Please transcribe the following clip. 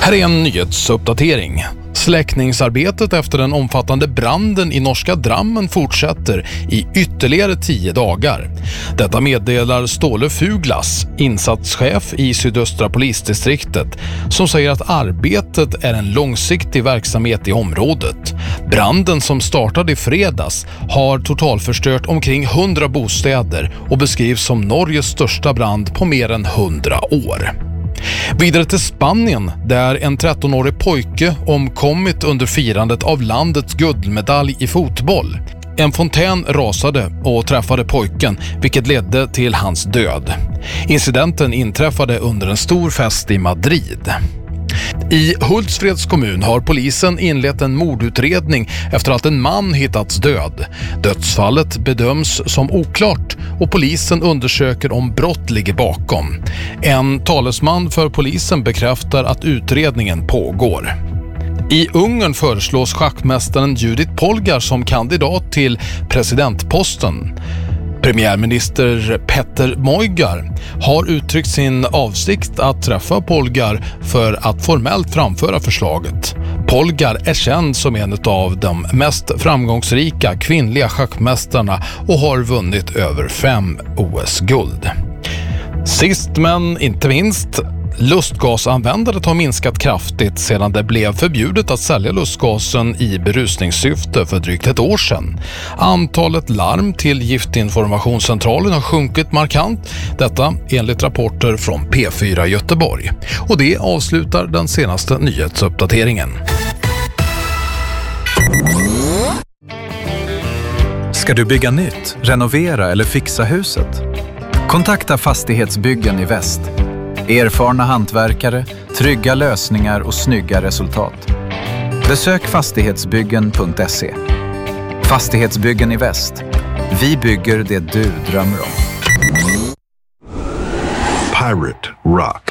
Här är en nyhetsuppdatering. Släckningsarbetet efter den omfattande branden i norska Drammen fortsätter i ytterligare 10 dagar. Detta meddelar Ståle Fuglas, insatschef i sydöstra polisdistriktet, som säger att arbetet är en långsiktig verksamhet i området. Branden som startade i fredags har totalförstört omkring 100 bostäder och beskrivs som Norges största brand på mer än 100 år. Vidare till Spanien, där en 13-årig pojke omkommit under firandet av landets guldmedalj i fotboll. En fontän rasade och träffade pojken, vilket ledde till hans död. Incidenten inträffade under en stor fest i Madrid. I Hultsfreds kommun har polisen inlett en mordutredning efter att en man hittats död. Dödsfallet bedöms som oklart och polisen undersöker om brott ligger bakom. En talesman för polisen bekräftar att utredningen pågår. I Ungern föreslås schackmästaren Judith Polgar som kandidat till presidentposten. Premiärminister Peter Mojgar har uttryckt sin avsikt att träffa Polgar för att formellt framföra förslaget. Polgar är känd som en av de mest framgångsrika kvinnliga schackmästarna och har vunnit över 5 OS-guld. Sist men inte minst, lustgasanvändandet har minskat kraftigt sedan det blev förbjudet att sälja lustgasen i berusningssyfte för drygt ett år sedan. Antalet larm till Giftinformationscentralen har sjunkit markant, detta enligt rapporter från P4 Göteborg. Och det avslutar den senaste nyhetsuppdateringen. Ska du bygga nytt, renovera eller fixa huset? Kontakta Fastighetsbyggen i Väst. Erfarna hantverkare, trygga lösningar och snygga resultat. Besök fastighetsbyggen.se. Fastighetsbyggen i Väst. Vi bygger det du drömmer om. Pirate Rock.